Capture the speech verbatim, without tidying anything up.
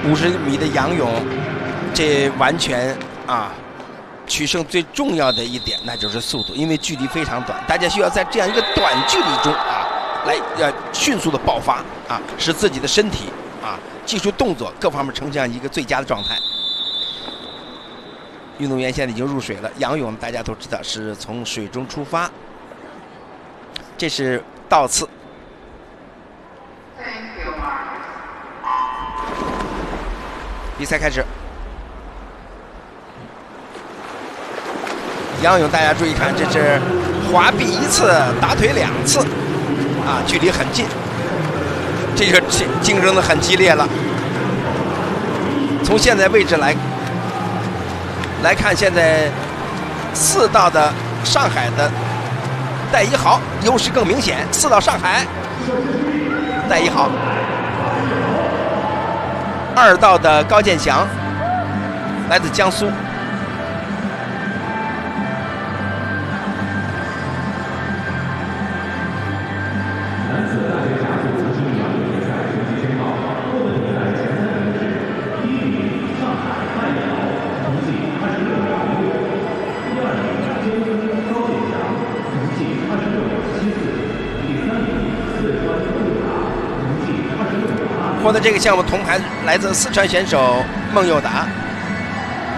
五十米的仰泳，这完全啊，取胜最重要的一点那就是速度，因为距离非常短，大家需要在这样一个短距离中啊，来呃迅速的爆发啊，使自己的身体啊、技术动作各方面呈现一个最佳的状态。运动员现在已经入水了，仰泳大家都知道是从水中出发，这是倒刺。比赛开始，仰泳大家注意看，这是滑臂一次，打腿两次，啊，距离很近，这个竞竞争的很激烈了。从现在位置来来看，现在四道的上海的戴一豪优势更明显，四道上海戴一豪。二道的高建祥来自江苏，获得这个项目铜牌来自四川选手孟佑达。